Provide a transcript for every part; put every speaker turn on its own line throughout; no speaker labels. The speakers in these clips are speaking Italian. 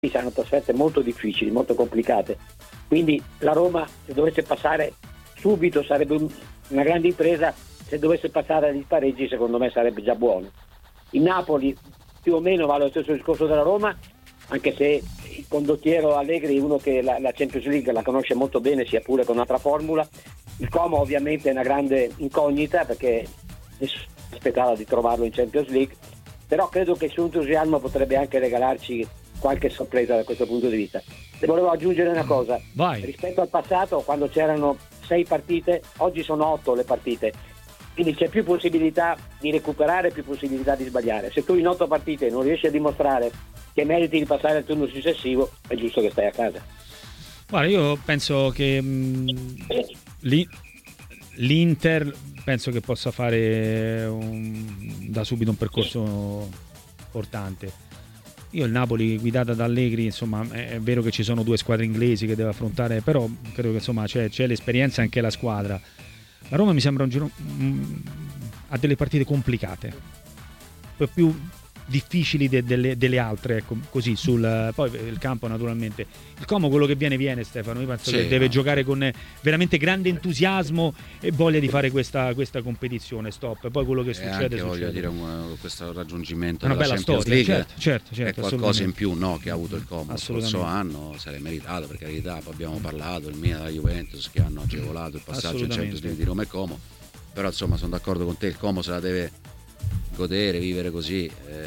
saranno trasferte molto difficili, molto complicate, quindi la Roma, se dovesse passare subito, sarebbe una grande impresa. Se dovesse passare agli pareggi, secondo me sarebbe già buono. Il Napoli più o meno va allo stesso discorso della Roma, anche se il condottiero Allegri è uno che la Champions League la conosce molto bene, sia pure con un'altra formula. Il Como ovviamente è una grande incognita, perché nessuno aspettava di trovarlo in Champions League, però credo che il suo entusiasmo potrebbe anche regalarci qualche sorpresa da questo punto di vista. E volevo aggiungere una cosa.
Vai.
Rispetto al passato, quando c'erano 6 partite, oggi sono 8 le partite, quindi c'è più possibilità di recuperare, più possibilità di sbagliare. Se tu in 8 partite non riesci a dimostrare che meriti di passare al turno successivo, è giusto che stai a casa.
Guarda, io penso che l'Inter penso che possa fare da subito un percorso importante. Io il Napoli guidata da Allegri, insomma, è vero che ci sono 2 squadre inglesi che deve affrontare, però credo che insomma c'è l'esperienza anche la squadra. La Roma mi sembra un giro ha delle partite complicate, più difficili delle altre, ecco, così poi il campo naturalmente. Il Como quello che viene Stefano, io penso che deve giocare con veramente grande entusiasmo e voglia di fare questa competizione, stop. Poi quello che succede
anche voglio dire questo raggiungimento
una
della
bella
Champions
storia,
League
certo,
è qualcosa in più, no, che ha avuto il Como lo scorso
Assolutamente.
anno, se l'è meritato, per carità. Poi abbiamo parlato il Milan e la Juventus che hanno agevolato il passaggio in Champions League di Roma e Como, però insomma sono d'accordo con te, il Como se la deve godere, vivere così.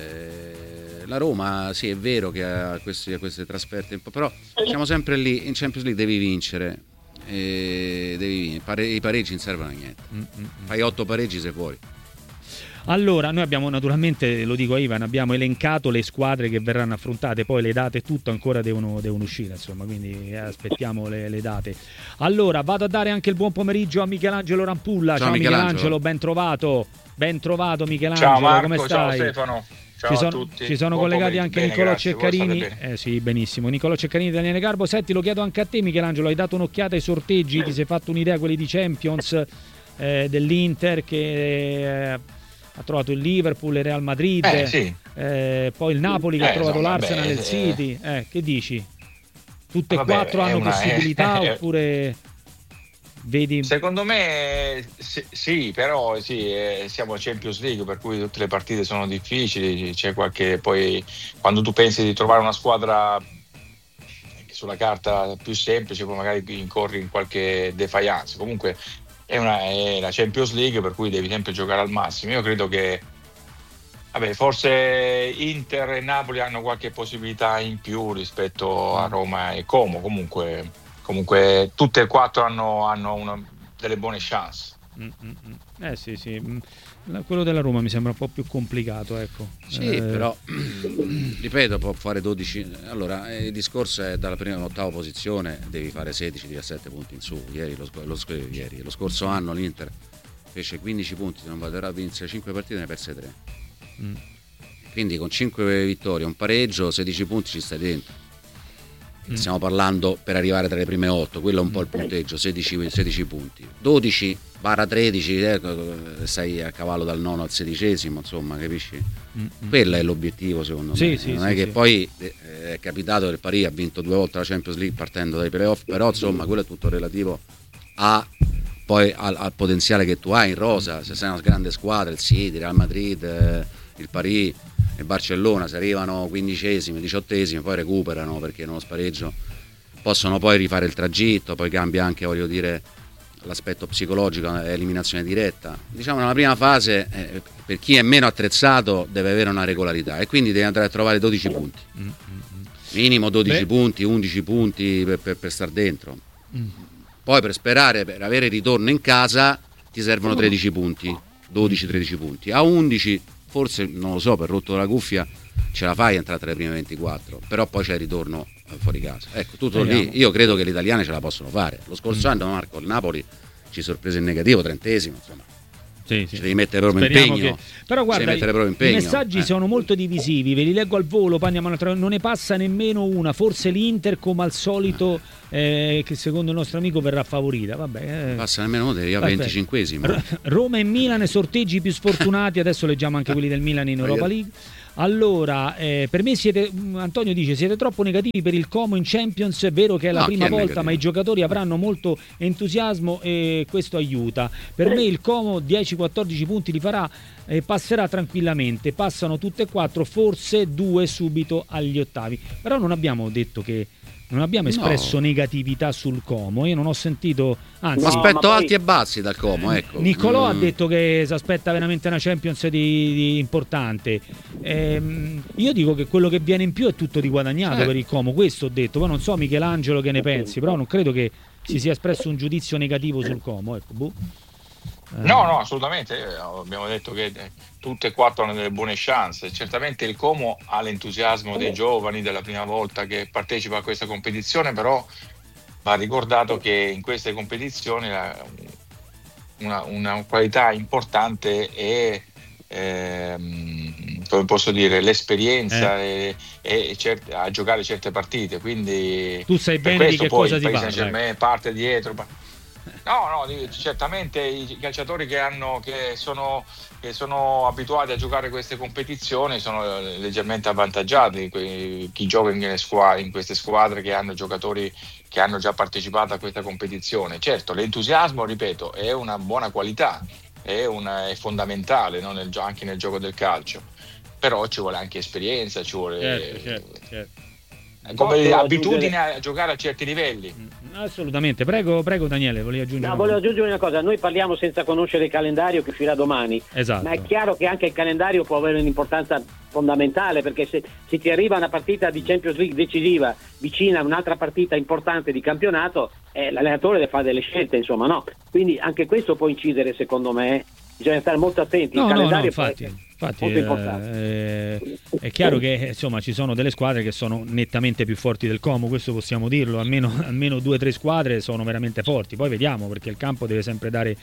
La Roma sì, è vero che ha queste trasferte, però siamo sempre lì, in Champions League devi vincere, i pareggi non servono a niente. Fai 8 pareggi, sei fuori.
Allora, noi abbiamo naturalmente, lo dico a Ivan, abbiamo elencato le squadre che verranno affrontate, poi le date tutto ancora devono uscire, insomma, quindi aspettiamo le date. Allora, vado a dare anche il buon pomeriggio a Michelangelo Rampulla. Ciao Michelangelo, ben trovato Michelangelo.
Ciao Marco,
come stai?
Ciao Stefano. Ciao a tutti.
Ci sono
Buon
collegati
pomeriggio.
anche Nicolò
Grazie,
Ceccarini. Sì, benissimo. Nicolò Ceccarini, Daniele Garbo. Senti, lo chiedo anche a te, Michelangelo. Hai dato un'occhiata ai sorteggi? Ti sei fatto un'idea quelli di Champions dell'Inter che ha trovato il Liverpool, il Real Madrid,
sì.
Poi il Napoli che ha trovato l'Arsenal e il City. Che dici? Tutte e 4 hanno possibilità oppure vedi?
Secondo me sì, però siamo a Champions League, per cui tutte le partite sono difficili, c'è qualche, poi quando tu pensi di trovare una squadra che sulla carta più semplice, poi magari incorri in qualche defiance. Comunque è la Champions League, per cui devi sempre giocare al massimo. Io credo che forse Inter e Napoli hanno qualche possibilità in più rispetto a Roma e Como. Comunque tutte e 4 hanno delle buone chance.
Sì. Quello della Roma mi sembra un po' più complicato, ecco.
Sì, però ripeto, può fare 12. Allora, il discorso è dalla prima all'ottava posizione devi fare 16-17 punti in su. Lo scorso anno l'Inter fece 15 punti, se non vado a vincere 5 partite, ne perse 3. Quindi con 5 vittorie, un pareggio, 16 punti ci stai dentro. Stiamo parlando per arrivare tra le prime 8, quello è un po' il punteggio, 16 punti, 12-13, sei a cavallo dal 9 al 16esimo, insomma, capisci? Quello è l'obiettivo, secondo me. Non è che poi è capitato che il Paris ha vinto 2 volte la Champions League partendo dai playoff, però insomma quello è tutto relativo al potenziale che tu hai in rosa. Se sei una grande squadra, il City, il Real Madrid, il Paris e Barcellona, se arrivano 15esimi, 18esimi, poi recuperano perché nello spareggio possono poi rifare il tragitto, poi cambia anche, voglio dire, l'aspetto psicologico, eliminazione diretta. Diciamo nella prima fase per chi è meno attrezzato deve avere una regolarità e quindi deve andare a trovare 12 punti. Minimo 12 punti, 11 punti per star dentro. Poi per sperare, per avere ritorno in casa ti servono 13 punti, 12-13 punti. A 11 forse, non lo so, per rotto della cuffia ce la fai a entrare tra le prime 24, però poi c'è il ritorno fuori casa. Ecco, tutto lì. Io credo che gli italiani ce la possono fare. Lo scorso anno, Marco, il Napoli ci sorprese in negativo, 30esimo, insomma. Ci devi mettere proprio impegno.
Però guarda, i messaggi sono molto divisivi, ve li leggo al volo, poi andiamo non ne passa nemmeno una, forse l'Inter come al solito che secondo il nostro amico verrà favorita. Vabbè,
passa nemmeno uno, arriva 25esimo.
Roma e Milan, sorteggi più sfortunati, adesso leggiamo anche quelli del Milan in Europa League. Allora, per me Antonio dice, siete troppo negativi per il Como in Champions, è vero che è la prima volta, negativo, ma i giocatori avranno molto entusiasmo e questo aiuta. Per me il Como 10-14 punti li farà e passerà tranquillamente, passano tutte e 4, forse 2 subito agli ottavi. Però non abbiamo detto che non abbiamo espresso negatività sul Como, io non ho sentito, anzi,
aspetto alti e bassi dal Como, ecco.
Niccolò ha detto che si aspetta veramente una Champions di importante. Io dico che quello che viene in più è tutto di guadagnato per il Como, questo ho detto. Poi non so Michelangelo che ne pensi, però non credo che si sia espresso un giudizio negativo sul Como, ecco.
No, assolutamente. Abbiamo detto che tutte e 4 hanno delle buone chance. Certamente il Como ha l'entusiasmo dei giovani della prima volta che partecipa a questa competizione, però va ricordato che in queste competizioni una qualità importante è come posso dire, l'esperienza e a giocare certe partite. Quindi
tu sai bene di che cosa si parla.
Saint-Germain parte dietro. No, certamente i calciatori che sono abituati a giocare queste competizioni sono leggermente avvantaggiati, chi gioca in queste squadre che hanno giocatori che hanno già partecipato a questa competizione. Certo, l'entusiasmo, ripeto, è una buona qualità, è fondamentale, no? Anche nel gioco del calcio, però ci vuole anche esperienza, ci vuole
certo.
Come abitudine a giocare a certi livelli.
Assolutamente, prego Daniele, volevi aggiungere?
No, volevo aggiungere una cosa, noi parliamo senza conoscere il calendario che uscirà domani,
esatto,
ma è chiaro che anche il calendario può avere un'importanza fondamentale, perché se ti arriva una partita di Champions League decisiva vicina a un'altra partita importante di campionato, l'allenatore deve fare delle scelte, insomma, no? Quindi anche questo può incidere, secondo me. Bisogna stare molto attenti. Il calendario
infatti,
molto importante.
È chiaro che insomma ci sono delle squadre che sono nettamente più forti del Como, questo possiamo dirlo, almeno 2 o 3 squadre sono veramente forti, poi vediamo, perché il campo deve sempre dare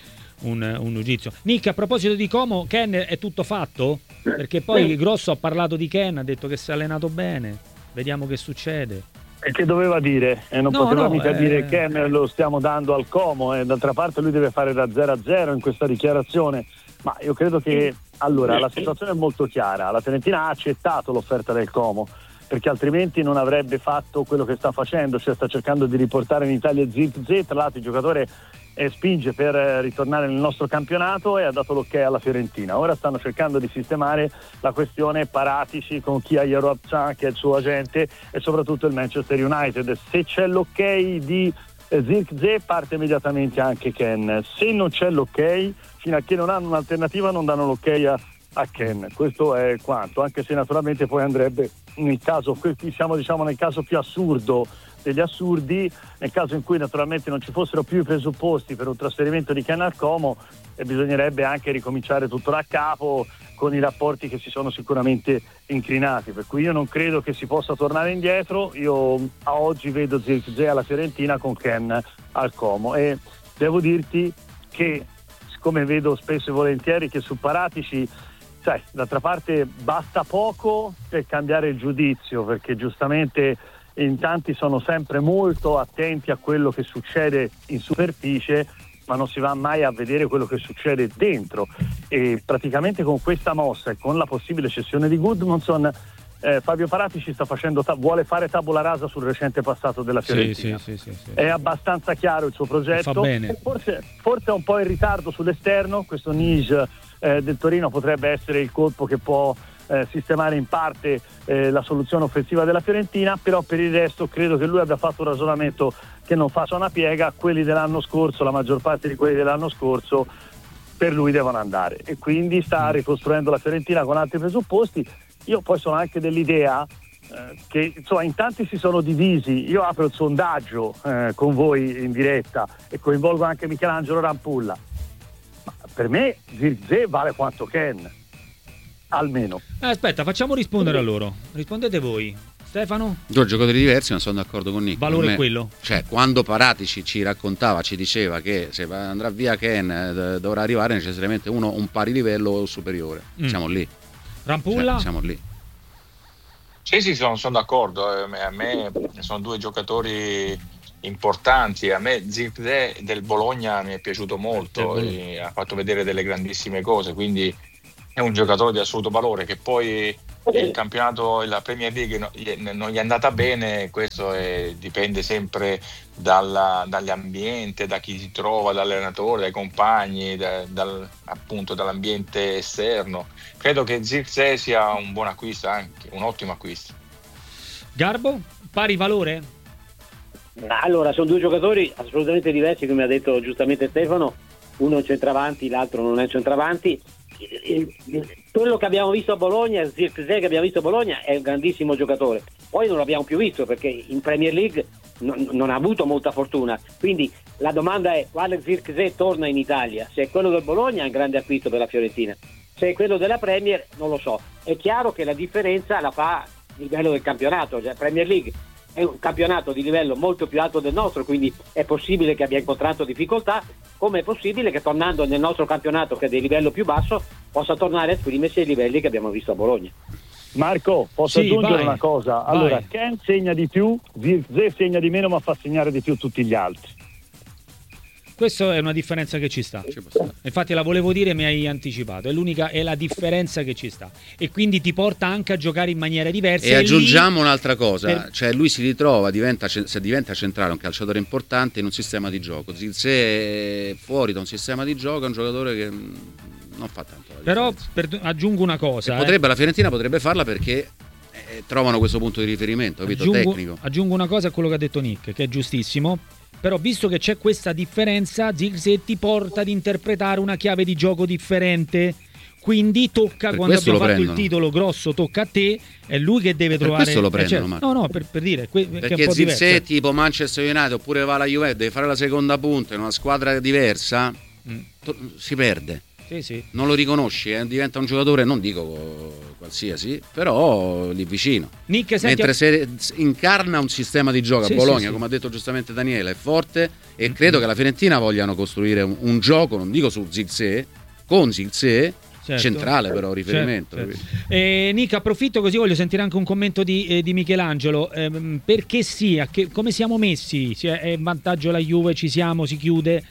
un giudizio. Nick, a proposito di Como, Ken, è tutto fatto? Perché poi Grosso ha parlato di Ken, ha detto che si è allenato bene, vediamo che succede.
E che doveva dire? Non poteva mica dire che lo stiamo dando al Como, d'altra parte lui deve fare da 0-0 in questa dichiarazione, ma io credo che allora la situazione è molto chiara, la Fiorentina ha accettato l'offerta del Como, perché altrimenti non avrebbe fatto quello che sta facendo, cioè sta cercando di riportare in Italia Zirkzee. Tra l'altro il giocatore spinge per ritornare nel nostro campionato e ha dato l'ok alla Fiorentina. Ora stanno cercando di sistemare la questione Paratici con Kia Yarobcan, che è il suo agente, e soprattutto il Manchester United. Se c'è l'ok di Zirkzee parte immediatamente anche Ken, se non c'è l'ok, fino a che non hanno un'alternativa non danno l'ok a Ken. Questo è quanto, anche se naturalmente poi andrebbe nel caso, siamo diciamo nel caso più assurdo degli assurdi, nel caso in cui naturalmente non ci fossero più i presupposti per un trasferimento di Ken al Como, bisognerebbe anche ricominciare tutto da capo con i rapporti che si sono sicuramente incrinati, per cui io non credo che si possa tornare indietro. Io a oggi vedo Zirkzee alla Fiorentina con Ken al Como, e devo dirti che, siccome vedo spesso e volentieri che su Paratici, sai, d'altra parte basta poco per cambiare il giudizio, perché giustamente in tanti sono sempre molto attenti a quello che succede in superficie, ma non si va mai a vedere quello che succede dentro, e praticamente con questa mossa e con la possibile cessione di Gudmundsson, Fabio Paratici vuole fare tabula rasa sul recente passato della Fiorentina.
Sì.
È abbastanza chiaro il suo progetto, forse è un po' in ritardo sull'esterno. Questo Nice del Torino potrebbe essere il colpo che può sistemare in parte la soluzione offensiva della Fiorentina, però per il resto credo che lui abbia fatto un ragionamento che non faccia una piega. Quelli dell'anno scorso, la maggior parte di quelli dell'anno scorso per lui devono andare, e quindi sta ricostruendo la Fiorentina con altri presupposti. Io poi sono anche dell'idea che insomma in tanti si sono divisi. Io apro il sondaggio con voi in diretta e coinvolgo anche Michelangelo Rampulla, ma per me Zirkzee vale quanto Ken, almeno.
Aspetta, facciamo rispondere a loro. Rispondete voi. Stefano?
Due giocatori diversi, ma sono d'accordo con Nick.
Valore è quello.
Cioè, quando Paratici ci diceva che se andrà via Ken dovrà arrivare necessariamente uno un pari livello o superiore. Siamo lì.
Rampulla?
Siamo lì.
Sì, sono d'accordo. A me sono due giocatori importanti. A me Zirkzee del Bologna mi è piaciuto molto, ha fatto vedere delle grandissime cose, quindi è un giocatore di assoluto valore, che poi il campionato, la Premier League non gli è andata bene. Questo dipende sempre dall'ambiente, da chi si trova, dall'allenatore, dai compagni, appunto dall'ambiente esterno. Credo che Zirkzee sia un buon acquisto, anche un ottimo acquisto.
Garbo, pari valore?
Allora, sono due giocatori assolutamente diversi, come ha detto giustamente Stefano. Uno è un centravanti, l'altro non è un centravanti. Quello che abbiamo visto a Bologna, Zirkzee che abbiamo visto a Bologna, è un grandissimo giocatore. Poi non l'abbiamo più visto perché in Premier League non ha avuto molta fortuna. Quindi la domanda è: quale Zirkzee torna in Italia? Se è quello del Bologna è un grande acquisto per la Fiorentina, se è quello della Premier non lo so. È chiaro che la differenza la fa il livello del campionato. Cioè, Premier League è un campionato di livello molto più alto del nostro, quindi è possibile che abbia incontrato difficoltà, come è possibile che tornando nel nostro campionato, che è di livello più basso, possa tornare a esprimersi ai livelli che abbiamo visto a Bologna.
Marco, posso aggiungere una cosa? Allora,
vai.
Ken segna di più, Zirkzee segna di meno, ma fa segnare di più tutti gli altri.
Questa è una differenza che ci sta. Infatti la volevo dire, mi hai anticipato. È la differenza che ci sta. E quindi ti porta anche a giocare in maniera diversa.
E aggiungiamo un'altra cosa, cioè lui si ritrova, se diventa centrale, un calciatore importante in un sistema di gioco. Zirkzee fuori da un sistema di gioco è un giocatore che non fa tanto la differenza.
Però aggiungo una cosa.
La Fiorentina potrebbe farla perché trovano questo punto di riferimento, capito? Tecnico.
Aggiungo una cosa a quello che ha detto Nick, che è giustissimo. Però visto che c'è questa differenza, Zirkzee ti porta ad interpretare una chiave di gioco differente. Quindi tocca,
per
quando abbiamo fatto
prendono.
Il titolo grosso, tocca a te, è lui che deve trovare.
Per questo lo prendono, Marco.
No, per dire
perché
che è un po'
Zirkzee tipo Manchester United oppure va alla Juventus, deve fare la seconda punta in una squadra diversa, si perde.
Sì.
Non lo riconosci, diventa un giocatore, non dico qualsiasi, però lì vicino.
Nick,
mentre se incarna un sistema di gioco a Bologna, come ha detto giustamente Daniele, è forte, e credo che la Fiorentina vogliano costruire un gioco, non dico su Zirkzee, con Zirkzee, centrale però riferimento.
Nick, approfitto così voglio sentire anche un commento di Michelangelo. Perché come siamo messi? È in vantaggio la Juve, si chiude?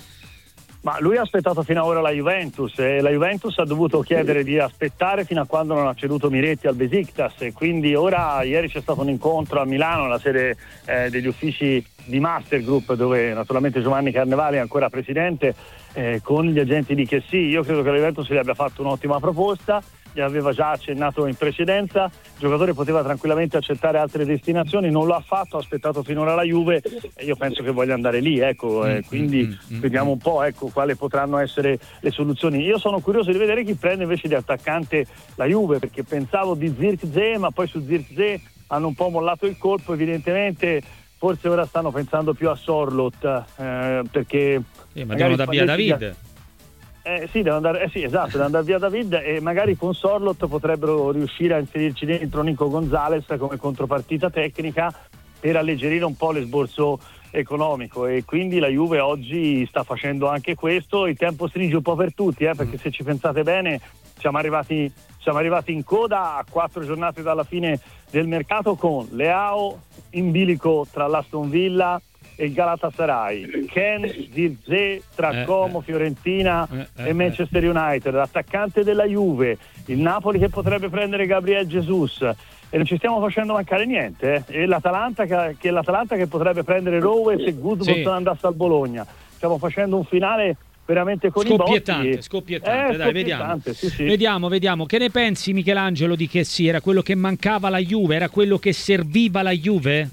Ma lui ha aspettato fino ad ora la Juventus, e la Juventus ha dovuto chiedere di aspettare fino a quando non ha ceduto Miretti al Besiktas, e quindi ieri c'è stato un incontro a Milano, alla sede degli uffici di Master Group, dove naturalmente Giovanni Carnevali è ancora presidente, con gli agenti di Chessy. Io credo che la Juventus gli abbia fatto un'ottima proposta, gli aveva già accennato in precedenza, il giocatore poteva tranquillamente accettare altre destinazioni, non lo ha fatto, ha aspettato finora la Juve, e io penso che voglia andare lì, quindi vediamo un po' quali potranno essere le soluzioni. Io sono curioso di vedere chi prende invece di attaccante la Juve, perché pensavo di Zirkzee, ma poi su Zirkzee hanno un po' mollato il colpo, evidentemente forse ora stanno pensando più a Sorloth, perché
ma devono dar via David.
Devono andare via David, e magari con Sorloth potrebbero riuscire a inserirci dentro Nico Gonzalez come contropartita tecnica per alleggerire un po' l'esborso economico, e quindi la Juve oggi sta facendo anche questo. Il tempo stringe un po' per tutti, perché se ci pensate bene siamo arrivati in coda a 4 giornate dalla fine del mercato, con Leao in bilico tra l'Aston Villa e il Galatasaray, Ken, Zirkzee tra Como, Fiorentina e Manchester United, l'attaccante della Juve, il Napoli che potrebbe prendere Gabriel Jesus, e non ci stiamo facendo mancare niente, e l'Atalanta che potrebbe prendere Rowes e Goodwin andasse al Bologna. Stiamo facendo un finale veramente con
scoppiettante, dai, vediamo.
Sì.
Vediamo. Che ne pensi, Michelangelo, di Chessy? Era quello che mancava alla Juve? Era quello che serviva alla Juve?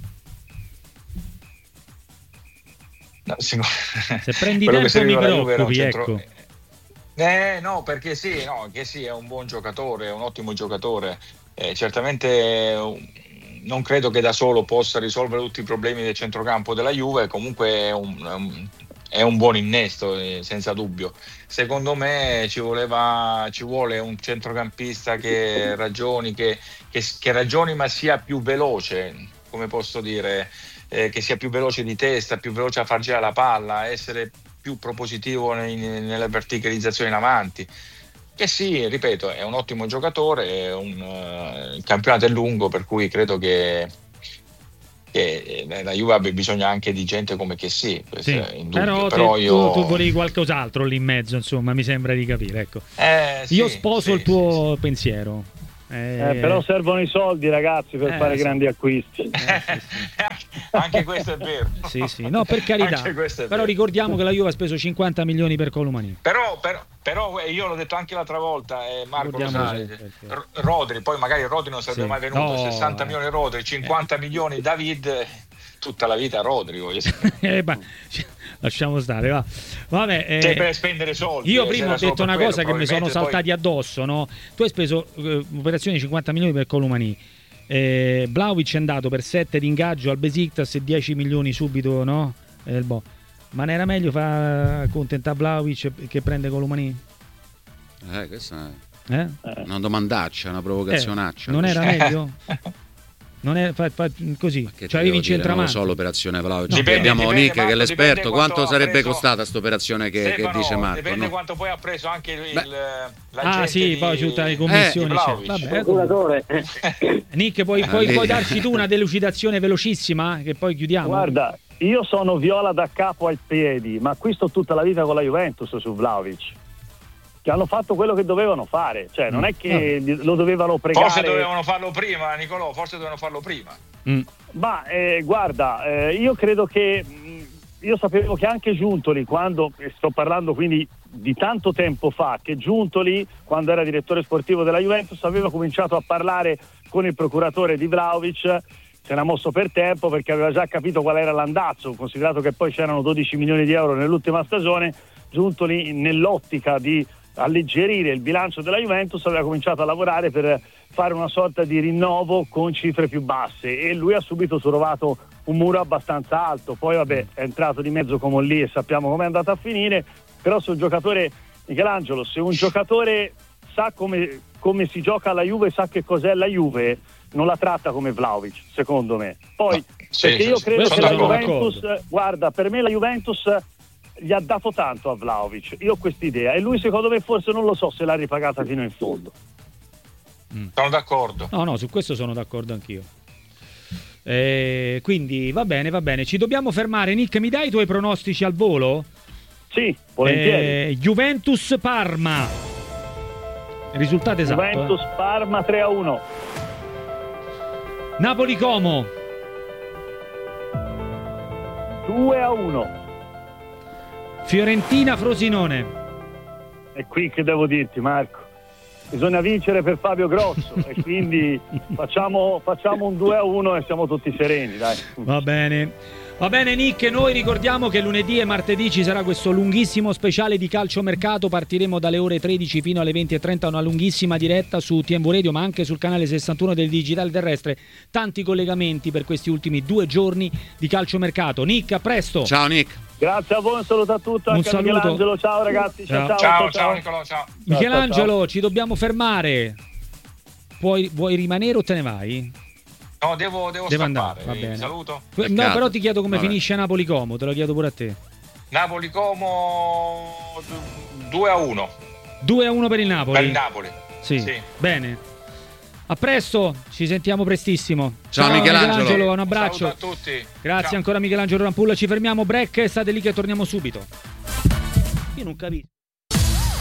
No,
se prendi tempo mi preoccupi, ecco.
No, perché che è un buon giocatore, è un ottimo giocatore. Certamente non credo che da solo possa risolvere tutti i problemi del centrocampo della Juve, comunque è un buon innesto, senza dubbio. Secondo me ci vuole un centrocampista che ragioni ma sia più veloce, come posso dire, che sia più veloce di testa, più veloce a far girare la palla, essere più propositivo nella verticalizzazione in avanti. Che sì, ripeto, è un ottimo giocatore, il campionato è lungo, per cui credo che la Juve abbia bisogno anche di gente come che sì.
Però tu volevi qualcos'altro lì in mezzo, insomma, mi sembra di capire, ecco.
Sì,
io sposo il tuo pensiero.
Però servono i soldi, ragazzi, per fare grandi acquisti.
Anche questo è vero.
Sì, no, per carità. Però ricordiamo che la Juve ha speso 50 milioni per Colomani.
Però io l'ho detto anche l'altra volta, Marco lo sa, Rodri, poi magari Rodri non sarebbe mai venuto, 60 milioni Rodri, 50 milioni David, tutta la vita Rodri.
Lasciamo stare, va. Vabbè,
per spendere soldi.
Io prima ho detto una cosa che mi sono saltati addosso, no? Tu hai speso operazioni 50 milioni per Colomani. Vlahovic è andato per 7 di ingaggio al Besiktas e 10 milioni subito, no? Ma non era meglio far accontentare Vlahovic che prende Colomani?
Questa è una domandaccia, una provocazionaccia.
Non era meglio? Non è così, cioè avevi in centravanti.
Non lo so l'operazione Vlahovic. Abbiamo Nick che è l'esperto. Quanto sarebbe costata questa operazione che dice Marco?
Dipende quanto poi ha preso anche la
poi tutte le commissioni. Nick, puoi darci tu una delucidazione velocissima che poi chiudiamo?
Guarda, io sono viola da capo ai piedi, ma qui sto tutta la vita con la Juventus su Vlahovic, che hanno fatto quello che dovevano fare, cioè non è che lo dovevano pregare.
Forse dovevano farlo prima, Nicolò,
Ma guarda, io credo che io sapevo che anche Giuntoli, quando sto parlando quindi di tanto tempo fa, che Giuntoli, quando era direttore sportivo della Juventus, aveva cominciato a parlare con il procuratore di Vlahovic, se n'ha mosso per tempo perché aveva già capito qual era l'andazzo, considerato che poi c'erano 12 milioni di euro nell'ultima stagione. Giuntoli, nell'ottica di alleggerire il bilancio della Juventus, aveva cominciato a lavorare per fare una sorta di rinnovo con cifre più basse, e lui ha subito trovato un muro abbastanza alto. Poi è entrato di mezzo Comolli e sappiamo com'è andata a finire. Però se un giocatore, Michelangelo, se un giocatore sa come si gioca alla Juve, sa che cos'è la Juve, non la tratta come Vlahovic, secondo me. Poi perché io credo che la Juventus, guarda, per me la Juventus gli ha dato tanto a Vlahovic, io ho quest'idea, e lui secondo me forse non lo so se l'ha ripagata fino in fondo.
Sono d'accordo.
No, su questo sono d'accordo anch'io. Quindi va bene, ci dobbiamo fermare. Nick, mi dai i tuoi pronostici al volo?
Sì, volentieri.
Juventus Parma, risultato esatto.
Juventus Parma 3-1.
Napoli Como
2-1.
Fiorentina Frosinone.
È qui che devo dirti, Marco, bisogna vincere per Fabio Grosso e quindi facciamo un 2-1 e siamo tutti sereni, dai.
Va bene Nick, noi ricordiamo che lunedì e martedì ci sarà questo lunghissimo speciale di calciomercato, partiremo dalle ore 13 fino alle 20:30, una lunghissima diretta su TMV Radio ma anche sul canale 61 del digitale terrestre, tanti collegamenti per questi ultimi 2 giorni di calciomercato. Nick, a presto.
Ciao Nick.
Grazie a voi, un saluto a tutti, anche a Michelangelo, ciao ragazzi,
ciao Nicolò, ciao.
Michelangelo, ci dobbiamo fermare, vuoi rimanere o te ne vai?
No, devo scappare,
andare, va bene.
Saluto.
No, però ti chiedo come finisce Napoli Como, te lo chiedo pure a te.
Napoli Como 2-1.
2-1 per il Napoli.
Per il Napoli.
Sì. Bene. A presto, ci sentiamo prestissimo.
Ciao Michelangelo,
un abbraccio.
Saluto a tutti.
Grazie ancora Michelangelo Rampulla, ci fermiamo, break, state lì che torniamo subito. Io non capisco.